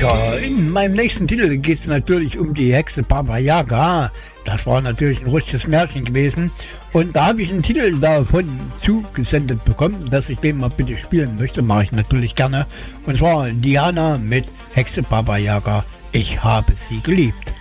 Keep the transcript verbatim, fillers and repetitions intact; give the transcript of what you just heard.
Ja, in meinem nächsten Titel geht es natürlich um die Hexe Baba Yaga. Das war natürlich ein russisches Märchen gewesen. Und da habe ich einen Titel davon zugesendet bekommen, dass ich den mal bitte spielen möchte. Mache ich natürlich gerne. Und zwar Diana mit Hexe Baba Yaga. Ich habe sie geliebt.